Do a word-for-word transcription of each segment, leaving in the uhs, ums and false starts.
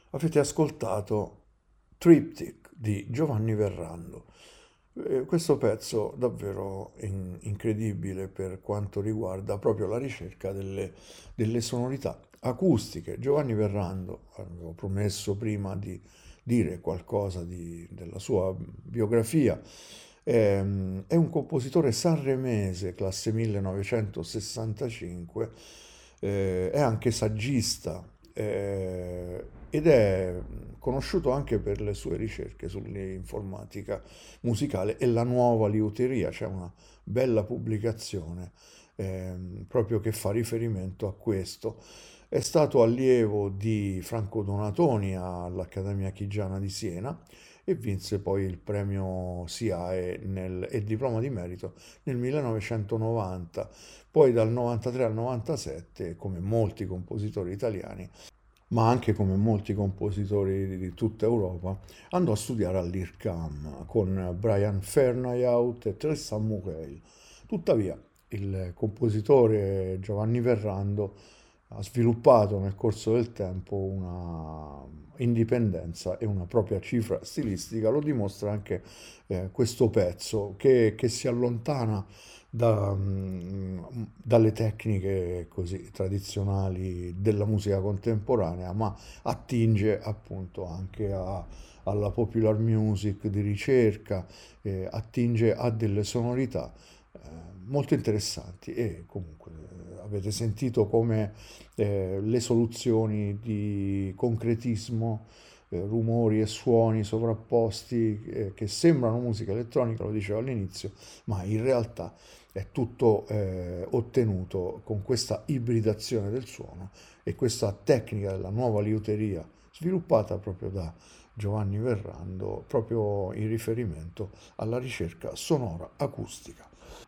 Avete ascoltato Triptych di Giovanni Verrando. Eh, questo pezzo davvero in- incredibile per quanto riguarda proprio la ricerca delle, delle sonorità acustiche. Giovanni Verrando, avevo promesso prima di dire qualcosa di- della sua biografia, ehm, è un compositore sanremese, classe millenovecentosessantacinque, eh, è anche saggista, eh, ed è conosciuto anche per le sue ricerche sull'informatica musicale e la nuova liuteria. C'è una bella pubblicazione ehm, proprio che fa riferimento a questo. È stato allievo di Franco Donatoni all'Accademia Chigiana di Siena e vinse poi il premio SIAE nel, e il diploma di merito nel millenovecentonovanta. Poi dal novantatré al novantasette, come molti compositori italiani, ma anche come molti compositori di tutta Europa, andò a studiare all'IRCAM con Brian Fernayhout e Tristan Murail. Tuttavia, il compositore Giovanni Verrando ha sviluppato nel corso del tempo una indipendenza e una propria cifra stilistica. Lo dimostra anche eh, questo pezzo che, che si allontana da, mm, dalle tecniche così tradizionali della musica contemporanea, ma attinge appunto anche a- alla popular music di ricerca, eh, attinge a delle sonorità eh, molto interessanti. E comunque eh, avete sentito come eh, le soluzioni di concretismo, eh, rumori e suoni sovrapposti eh, che sembrano musica elettronica, lo dicevo all'inizio, ma in realtà è tutto eh, ottenuto con questa ibridazione del suono e questa tecnica della nuova liuteria sviluppata proprio da Giovanni Verrando, proprio in riferimento alla ricerca sonora acustica.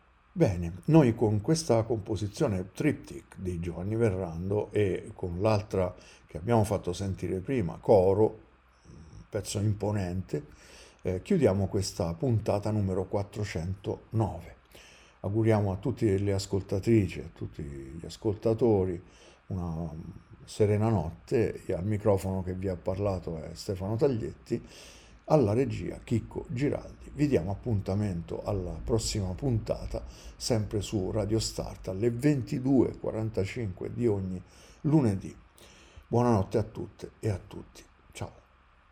Bene, noi con questa composizione Triptych di Giovanni Verrando e con l'altra che abbiamo fatto sentire prima, Coro, un pezzo imponente, eh, chiudiamo questa puntata numero quattrocentonove. Auguriamo a tutte le ascoltatrici, a tutti gli ascoltatori una serena notte. E al microfono che vi ha parlato è Stefano Taglietti, alla regia Chicco Giraldi. Vi diamo appuntamento alla prossima puntata, sempre su Radio Start alle ventidue e quarantacinque di ogni lunedì. Buonanotte a tutte e a tutti.